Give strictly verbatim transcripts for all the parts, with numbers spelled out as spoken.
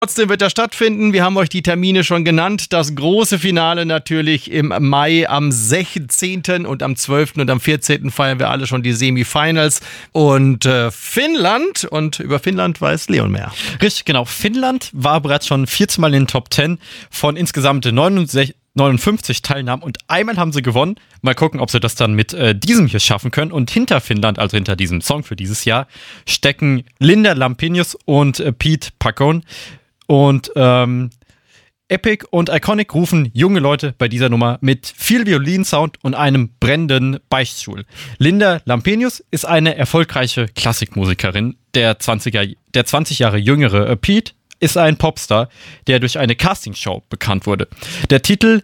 Trotzdem wird er stattfinden. Wir haben euch die Termine schon genannt. Das große Finale natürlich im Mai am sechzehnten und am zwölften und am vierzehnten feiern wir alle schon die Semifinals. Und äh, Finnland, und über Finnland weiß Leon mehr. Richtig, genau. Finnland war bereits schon vierzehn Mal in den Top zehn von insgesamt neunundfünfzig Teilnahmen und einmal haben sie gewonnen. Mal gucken, ob sie das dann mit äh, diesem hier schaffen können. Und hinter Finnland, also hinter diesem Song für dieses Jahr, stecken Linda Lampenius und äh, Pete Pacone. Und ähm, Epic und Iconic rufen junge Leute bei dieser Nummer mit viel Violinsound und einem brennenden Beichtstuhl. Linda Lampenius ist eine erfolgreiche Klassikmusikerin. Der, zwanziger, der zwanzig Jahre jüngere äh, Pete ist ein Popstar, der durch eine Castingshow bekannt wurde. Der Titel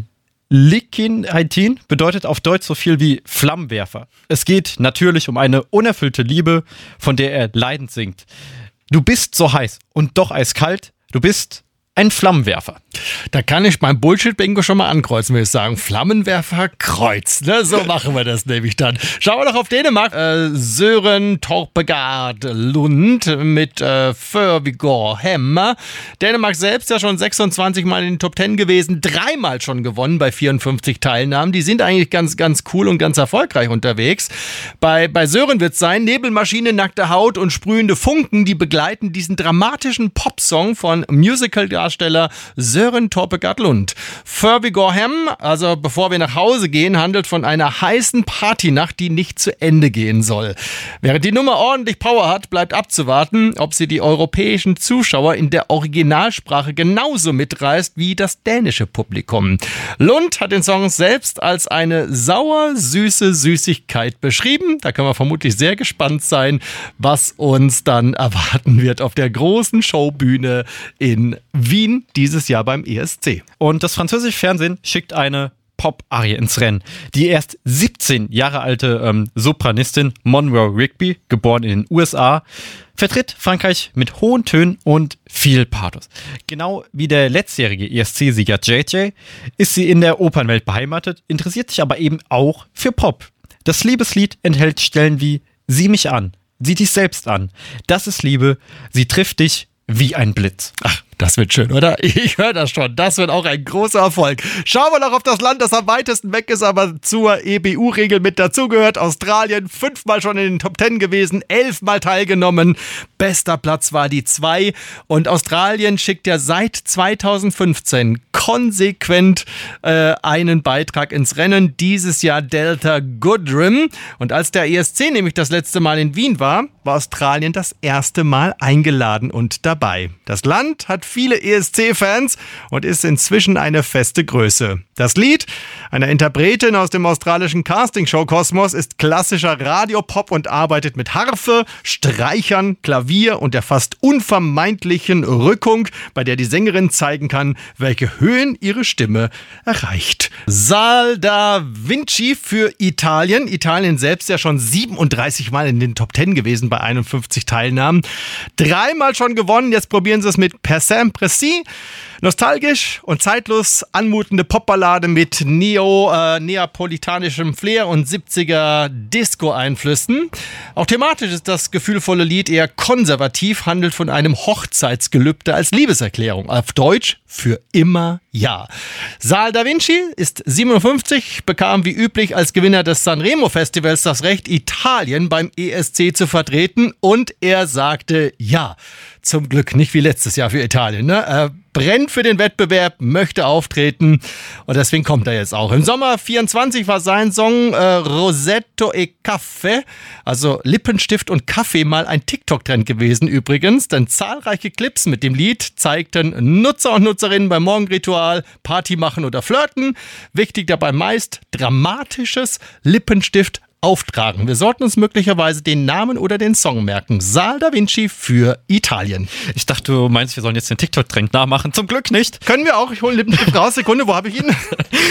Likin Haitin bedeutet auf Deutsch so viel wie Flammenwerfer. Es geht natürlich um eine unerfüllte Liebe, von der er leidend singt. Du bist so heiß und doch eiskalt. Du bist ein Flammenwerfer. Da kann ich beim Bullshit-Bingo schon mal ankreuzen, würde ich sagen. Flammenwerfer, Kreuz. Ne? So machen wir das nämlich dann. Schauen wir doch auf Dänemark. Äh, Søren Torpegaard Lund mit äh, Førvigård Hemmer. Dänemark selbst ja schon sechsundzwanzig Mal in den Top zehn gewesen. Dreimal schon gewonnen bei vierundfünfzig Teilnahmen. Die sind eigentlich ganz, ganz cool und ganz erfolgreich unterwegs. Bei, bei Søren wird es sein, Nebelmaschine, nackte Haut und sprühende Funken, die begleiten diesen dramatischen Popsong von Musical-Darsteller Søren Torpegaard Lund. Førvigård Hemmer, also bevor wir nach Hause gehen, handelt von einer heißen Partynacht, die nicht zu Ende gehen soll. Während die Nummer ordentlich Power hat, bleibt abzuwarten, ob sie die europäischen Zuschauer in der Originalsprache genauso mitreißt wie das dänische Publikum. Lund hat den Song selbst als eine sauer-süße Süßigkeit beschrieben. Da können wir vermutlich sehr gespannt sein, was uns dann erwarten wird auf der großen Showbühne in Wien dieses Jahr beim E S C. Und das französische Fernsehen schickt eine Pop-Arie ins Rennen. Die erst siebzehn Jahre alte ähm, Sopranistin Monroe Rigby, geboren in den U S A, vertritt Frankreich mit hohen Tönen und viel Pathos. Genau wie der letztjährige E S C-Sieger J J ist sie in der Opernwelt beheimatet, interessiert sich aber eben auch für Pop. Das Liebeslied enthält Stellen wie Sieh mich an, sieh dich selbst an. Das ist Liebe, sie trifft dich wie ein Blitz. Ach, das wird schön, oder? Ich höre das schon. Das wird auch ein großer Erfolg. Schauen wir noch auf das Land, das am weitesten weg ist, aber zur E B U-Regel mit dazugehört. Australien, fünfmal schon in den Top Ten gewesen, elfmal teilgenommen. Bester Platz war die zwei. Und Australien schickt ja seit zweitausendfünfzehn konsequent äh, einen Beitrag ins Rennen. Dieses Jahr Delta Goodrem. Und als der E S C nämlich das letzte Mal in Wien war, war Australien das erste Mal eingeladen und dabei. Das Land hat viele E S C-Fans und ist inzwischen eine feste Größe. Das Lied einer Interpretin aus dem australischen Castingshow-Kosmos ist klassischer Radiopop und arbeitet mit Harfe, Streichern, Klavier und der fast unvermeidlichen Rückung, bei der die Sängerin zeigen kann, welche Höhen ihre Stimme erreicht. Sal da Vinci für Italien. Italien selbst ja schon siebenunddreißig Mal in den Top Ten gewesen bei einundfünfzig Teilnahmen. Dreimal schon gewonnen, jetzt probieren sie es mit Per Sempre-Si. Nostalgisch und zeitlos anmutende Popballade mit Neo, äh, neapolitanischem Flair und siebziger Disco-Einflüssen. Auch thematisch ist das gefühlvolle Lied eher konservativ, handelt von einem Hochzeitsgelübde als Liebeserklärung. Auf Deutsch für immer ja. Sal da Vinci ist siebenundfünfzig, bekam wie üblich als Gewinner des Sanremo-Festivals das Recht, Italien beim E S C zu vertreten und er sagte ja. Zum Glück nicht wie letztes Jahr für Italien. Ne? Er brennt für den Wettbewerb, möchte auftreten und deswegen kommt er jetzt auch. Im Sommer vierundzwanzig war sein Song äh, Rosetto e Caffè, also Lippenstift und Kaffee, mal ein TikTok-Trend gewesen übrigens, denn zahlreiche Clips mit dem Lied zeigten Nutzer und Nutzerinnen beim Morgenritual, Party machen oder flirten. Wichtig dabei meist dramatisches Lippenstift auftragen. Wir sollten uns möglicherweise den Namen oder den Song merken. Sal da Vinci für Italien. Ich dachte, du meinst, wir sollen jetzt den TikTok-Trend nachmachen. Zum Glück nicht. Können wir auch. Ich hole den Lippenstift raus. Sekunde, wo habe ich ihn?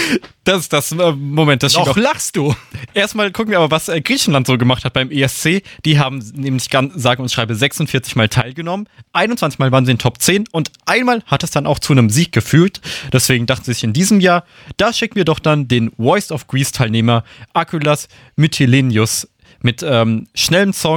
Das ist das, äh, Moment, das steht Doch, lachst du. Erstmal gucken wir aber, was äh, Griechenland so gemacht hat beim E S C. Die haben nämlich, ganz, sage und schreibe, sechsundvierzig Mal teilgenommen. einundzwanzig Mal waren sie in den Top zehn und einmal hat es dann auch zu einem Sieg geführt. Deswegen dachten sie sich in diesem Jahr, da schicken wir doch dann den Voice of Greece-Teilnehmer Akulas Mytilenius mit ähm, schnellem Song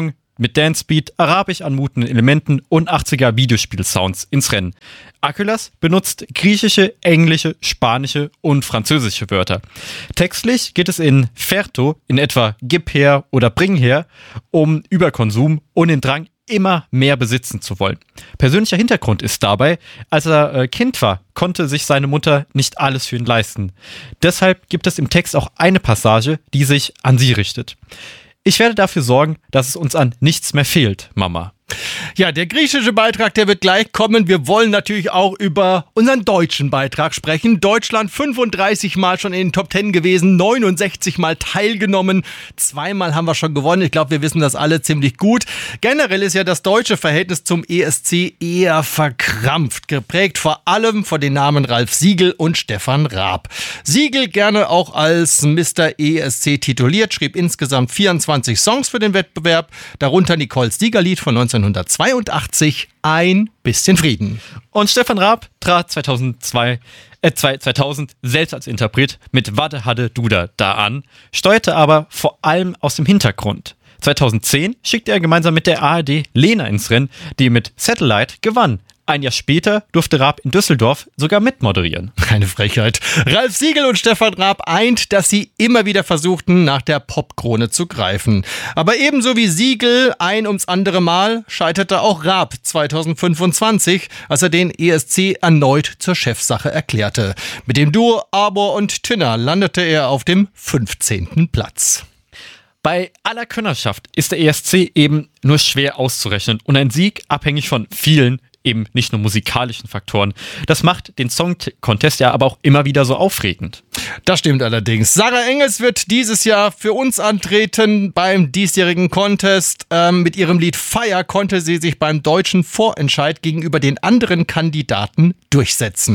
mit Dancebeat, arabisch anmutenden Elementen und achtziger Videospiel-Sounds ins Rennen. Akylas benutzt griechische, englische, spanische und französische Wörter. Textlich geht es in Ferto, in etwa Gib her oder Bring her, um Überkonsum und den Drang, immer mehr besitzen zu wollen. Persönlicher Hintergrund ist dabei, als er äh, Kind war, konnte sich seine Mutter nicht alles für ihn leisten. Deshalb gibt es im Text auch eine Passage, die sich an sie richtet. Ich werde dafür sorgen, dass es uns an nichts mehr fehlt, Mama. Ja, der griechische Beitrag, der wird gleich kommen. Wir wollen natürlich auch über unseren deutschen Beitrag sprechen. Deutschland fünfunddreißig Mal schon in den Top Ten gewesen, neunundsechzig Mal teilgenommen. Zweimal haben wir schon gewonnen. Ich glaube, wir wissen das alle ziemlich gut. Generell ist ja das deutsche Verhältnis zum E S C eher verkrampft, geprägt vor allem von den Namen Ralf Siegel und Stefan Raab. Siegel, gerne auch als Mister E S C tituliert, schrieb insgesamt vierundzwanzig Songs für den Wettbewerb, darunter Nicoles Siegerlied von neunzehnhundertzweiundachtzig, Ein bisschen Frieden. Und Stefan Raab trat zweitausendzwei, äh, zweitausend selbst als Interpret mit Wade Hadde Duda da an, steuerte aber vor allem aus dem Hintergrund. zweitausendzehn schickte er gemeinsam mit der A R D Lena ins Rennen, die mit Satellite gewann. Ein Jahr später durfte Raab in Düsseldorf sogar mitmoderieren. Keine Frechheit. Ralf Siegel und Stefan Raab eint, dass sie immer wieder versuchten, nach der Popkrone zu greifen. Aber ebenso wie Siegel ein ums andere Mal scheiterte auch Raab zweitausendfünfundzwanzig, als er den E S C erneut zur Chefsache erklärte. Mit dem Duo Arbor und Tünner landete er auf dem fünfzehnten Platz. Bei aller Könnerschaft ist der E S C eben nur schwer auszurechnen und ein Sieg abhängig von vielen, eben nicht nur musikalischen Faktoren. Das macht den Song-Contest ja aber auch immer wieder so aufregend. Das stimmt allerdings. Sarah Engels wird dieses Jahr für uns antreten beim diesjährigen Contest. Ähm, mit ihrem Lied Fire konnte sie sich beim deutschen Vorentscheid gegenüber den anderen Kandidaten durchsetzen.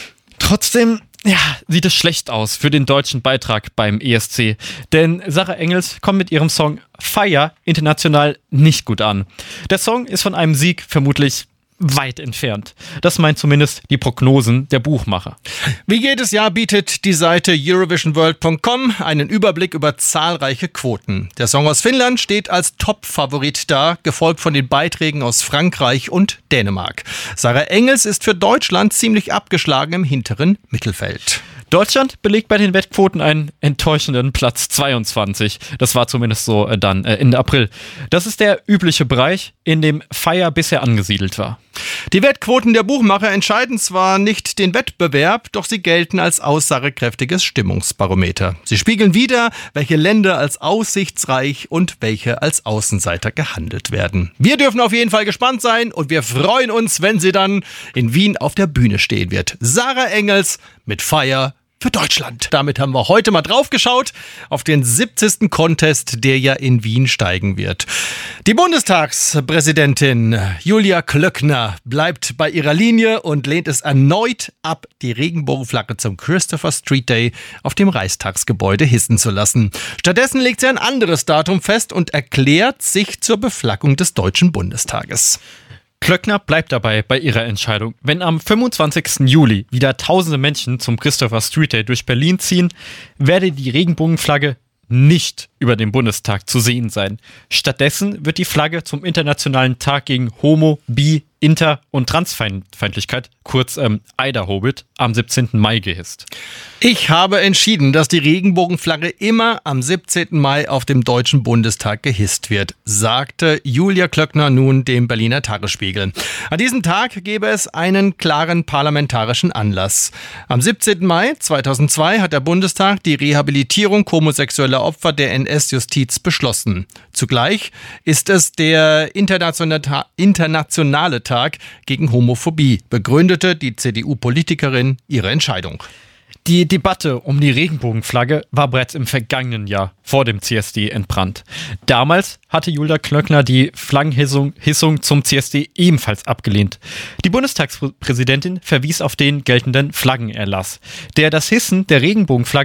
Trotzdem ja, sieht es schlecht aus für den deutschen Beitrag beim E S C. Denn Sarah Engels kommt mit ihrem Song Fire international nicht gut an. Der Song ist von einem Sieg vermutlich weit entfernt. Das meint zumindest die Prognosen der Buchmacher. Wie jedes Jahr bietet die Seite Eurovision World Punkt com einen Überblick über zahlreiche Quoten. Der Song aus Finnland steht als Top-Favorit da, gefolgt von den Beiträgen aus Frankreich und Dänemark. Sarah Engels ist für Deutschland ziemlich abgeschlagen im hinteren Mittelfeld. Deutschland belegt bei den Wettquoten einen enttäuschenden Platz zweiundzwanzig. Das war zumindest so äh, dann äh, Ende April. Das ist der übliche Bereich, in dem Fire bisher angesiedelt war. Die Wettquoten der Buchmacher entscheiden zwar nicht den Wettbewerb, doch sie gelten als aussagekräftiges Stimmungsbarometer. Sie spiegeln wider, welche Länder als aussichtsreich und welche als Außenseiter gehandelt werden. Wir dürfen auf jeden Fall gespannt sein und wir freuen uns, wenn sie dann in Wien auf der Bühne stehen wird. Sarah Engels mit Fire für Deutschland. Damit haben wir heute mal drauf geschaut auf den siebzigsten Contest, der ja in Wien steigen wird. Die Bundestagspräsidentin Julia Klöckner bleibt bei ihrer Linie und lehnt es erneut ab, die Regenbogenflagge zum Christopher Street Day auf dem Reichstagsgebäude hissen zu lassen. Stattdessen legt sie ein anderes Datum fest und erklärt sich zur Beflaggung des Deutschen Bundestages. Klöckner bleibt dabei bei ihrer Entscheidung. Wenn am fünfundzwanzigsten Juli wieder tausende Menschen zum Christopher Street Day durch Berlin ziehen, werde die Regenbogenflagge nicht über dem Bundestag zu sehen sein. Stattdessen wird die Flagge zum Internationalen Tag gegen Homo, Bi, Inter- und Transfeindlichkeit, kurz ähm, Eiderhobit, am siebzehnten Mai gehisst. Ich habe entschieden, dass die Regenbogenflagge immer am siebzehnten Mai auf dem Deutschen Bundestag gehisst wird, sagte Julia Klöckner nun dem Berliner Tagesspiegel. An diesem Tag gäbe es einen klaren parlamentarischen Anlass. Am siebzehnten Mai zweitausendzwei hat der Bundestag die Rehabilitierung homosexueller Opfer der N S-Justiz beschlossen. Zugleich ist es der internationale, internationale Tag gegen Homophobie, begründete die C D U-Politikerin ihre Entscheidung. Die Debatte um die Regenbogenflagge war bereits im vergangenen Jahr vor dem C S D entbrannt. Damals hatte Julia Klöckner die Flaggenhissung Hissung zum C S D ebenfalls abgelehnt. Die Bundestagspräsidentin verwies auf den geltenden Flaggenerlass, der das Hissen der Regenbogenflagge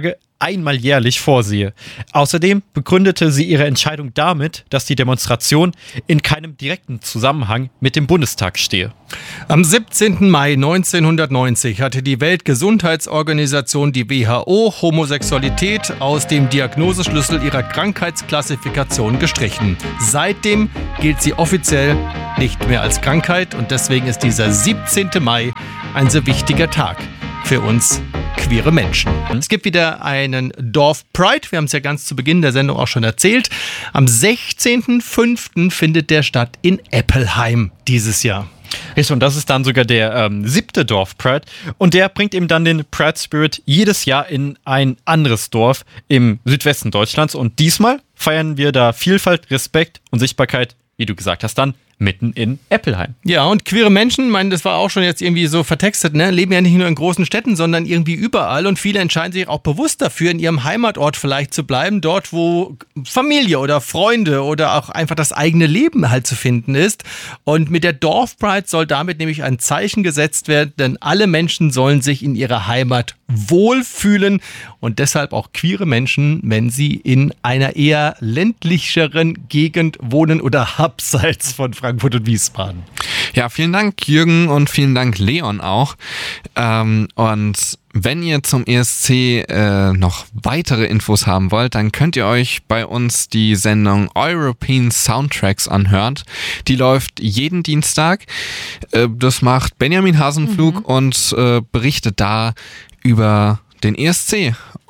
einmal jährlich vorsehe. Außerdem begründete sie ihre Entscheidung damit, dass die Demonstration in keinem direkten Zusammenhang mit dem Bundestag stehe. Am siebzehnten Mai neunzehnhundertneunzig hatte die Weltgesundheitsorganisation, die W H O, Homosexualität aus dem Diagnoseschlüssel ihrer Krankheitsklassifikation gestrichen. Seitdem gilt sie offiziell nicht mehr als Krankheit und deswegen ist dieser siebzehnte Mai ein sehr wichtiger Tag für uns queere Menschen. Es gibt wieder einen Dorf-Pride, wir haben es ja ganz zu Beginn der Sendung auch schon erzählt. Am sechzehnten fünften findet der statt in Eppelheim dieses Jahr. Und das ist dann sogar der ähm, siebte Dorf-Pride und der bringt eben dann den Pride Spirit jedes Jahr in ein anderes Dorf im Südwesten Deutschlands und diesmal feiern wir da Vielfalt, Respekt und Sichtbarkeit, wie du gesagt hast, dann mitten in Eppelheim. Ja, und queere Menschen, ich meine, das war auch schon jetzt irgendwie so vertextet, ne, leben ja nicht nur in großen Städten, sondern irgendwie überall und viele entscheiden sich auch bewusst dafür, in ihrem Heimatort vielleicht zu bleiben, dort, wo Familie oder Freunde oder auch einfach das eigene Leben halt zu finden ist. Und mit der Dorfpride soll damit nämlich ein Zeichen gesetzt werden, denn alle Menschen sollen sich in ihrer Heimat wohlfühlen und deshalb auch queere Menschen, wenn sie in einer eher ländlicheren Gegend wohnen oder abseits von Frankfurt und Wiesbaden. Ja, vielen Dank Jürgen und vielen Dank Leon auch. Ähm, und wenn ihr zum E S C äh, noch weitere Infos haben wollt, dann könnt ihr euch bei uns die Sendung European Soundtracks anhören. Die läuft jeden Dienstag. Äh, das macht Benjamin Hasenpflug mhm. und äh, berichtet da über den E S C.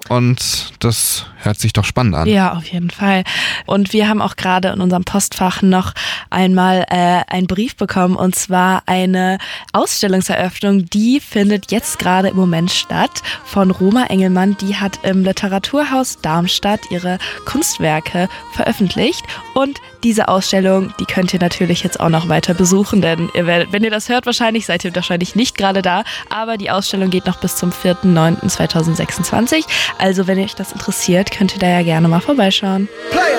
Und das hört sich doch spannend an. Ja, auf jeden Fall. Und wir haben auch gerade in unserem Postfach noch einmal äh, einen Brief bekommen, und zwar eine Ausstellungseröffnung, die findet jetzt gerade im Moment statt, von Roma Engelmann. Die hat im Literaturhaus Darmstadt ihre Kunstwerke veröffentlicht und diese Ausstellung, die könnt ihr natürlich jetzt auch noch weiter besuchen, denn ihr werdet, wenn ihr das hört, wahrscheinlich seid ihr wahrscheinlich nicht gerade da, aber die Ausstellung geht noch bis zum vierten neunten zweitausendsechsundzwanzig. Also wenn euch das interessiert, könnt ihr da ja gerne mal vorbeischauen.